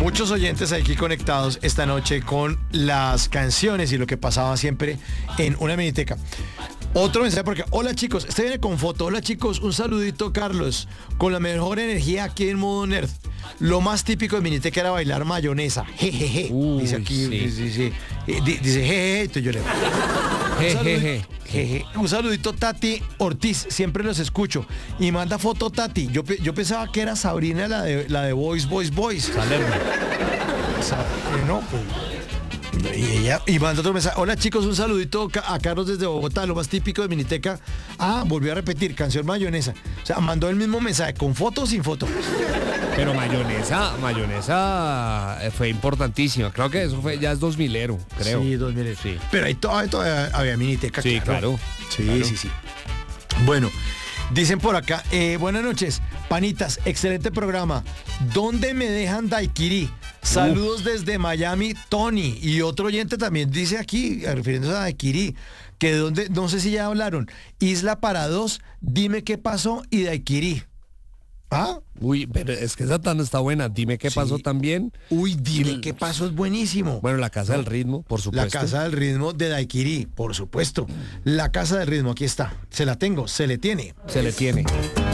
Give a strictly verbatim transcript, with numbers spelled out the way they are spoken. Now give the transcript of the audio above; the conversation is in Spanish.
Muchos oyentes aquí conectados esta noche con las canciones y lo que pasaba siempre en una miniteca. Otro mensaje porque, hola chicos, este viene con foto. Hola chicos, un saludito Carlos, con la mejor energía aquí en modo nerd. Lo más típico de miniteca era bailar mayonesa. Jejeje. Uy, dice aquí, sí. sí, sí, sí. Eh, di- Dice jejeje, entonces yo le un saludito, Jejeje. jeje. Un saludito Tati Ortiz, siempre los escucho. Y manda foto Tati. Yo, pe- yo pensaba que era Sabrina la de la de Boys, Boys, Boys. Salerno. Sa- eh, No, pues. Y ella, y manda otro mensaje. Hola chicos, un saludito ca- a Carlos desde Bogotá, lo más típico de Miniteca. Ah, volvió a repetir, canción mayonesa. O sea, mandó el mismo mensaje, con foto o sin foto. Pero mayonesa, mayonesa eh, fue importantísima. Creo que eso fue ya es dos milero, creo. Sí, dos mil. Sí. Pero ahí todavía, todavía había Miniteca. Sí, claro. Sí, Claro. sí, sí. Bueno, dicen por acá, eh, buenas noches, panitas, excelente programa. ¿Dónde me dejan daiquiri? Saludos desde Miami, Tony. Y otro oyente también dice aquí, refiriéndose a daiquiri, que donde, no sé si ya hablaron, Isla para dos, dime qué pasó y daiquiri. ¿Ah? Uy, pero es que esa tan está buena. Dime qué Sí. pasó también. Uy, dime qué pasó, es buenísimo. Bueno, la casa del ritmo, por La supuesto. Casa del Ritmo de Daiquiri, por supuesto. La Casa del Ritmo, aquí está. Se la tengo, se le tiene. Se le tiene.